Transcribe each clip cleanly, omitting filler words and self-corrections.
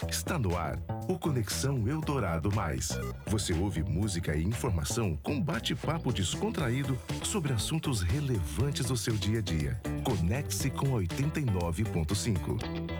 Está no ar o Conexão Eldorado Mais. Você ouve música e informação com bate-papo descontraído sobre assuntos relevantes do seu dia a dia. Conecte-se com 89.5.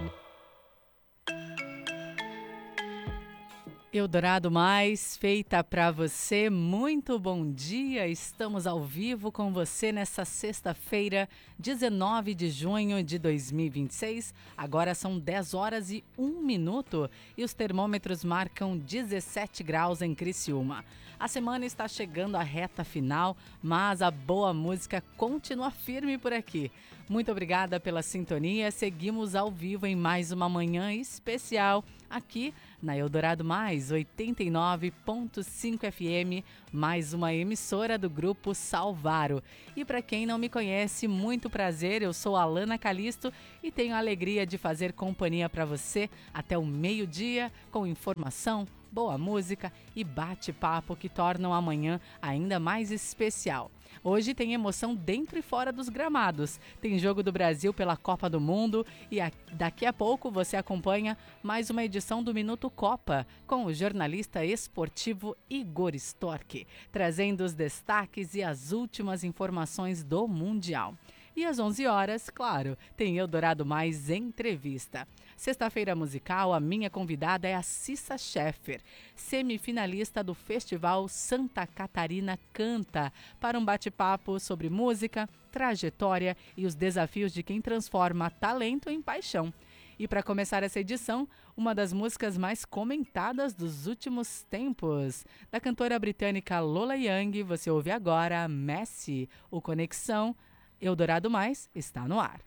Eldorado Mais, feita para você. Muito bom dia, estamos ao vivo com você nessa sexta-feira, 19 de junho de 2026. Agora são 10 horas e 1 minuto e os termômetros marcam 17 graus em Criciúma. A semana está chegando à reta final, mas a boa música continua firme por aqui. Muito obrigada pela sintonia, seguimos ao vivo em mais uma manhã especial aqui na Eldorado Mais, 89.5 FM, mais uma emissora do Grupo Salvaro. E para quem não me conhece, muito prazer, eu sou Alana Calisto e tenho a alegria de fazer companhia para você até o meio-dia com informação, boa música e bate-papo que tornam a manhã ainda mais especial. Hoje tem emoção dentro e fora dos gramados. Tem jogo do Brasil pela Copa do Mundo e daqui a pouco você acompanha mais uma edição do Minuto Copa com o jornalista esportivo Igor Storck, trazendo os destaques e as últimas informações do Mundial. E às 11 horas, claro, tem Eldorado Mais Entrevista. Sexta-feira musical, a minha convidada é a Cissa Scheffer, semifinalista do Festival Santa Catarina Canta, para um bate-papo sobre música, trajetória e os desafios de quem transforma talento em paixão. E para começar essa edição, uma das músicas mais comentadas dos últimos tempos. Da cantora britânica Lola Young, você ouve agora Messi, o Conexão Eldorado Mais está no ar.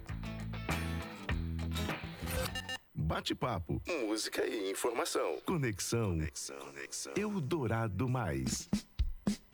Bate-papo, música e informação. Conexão Eldorado Mais.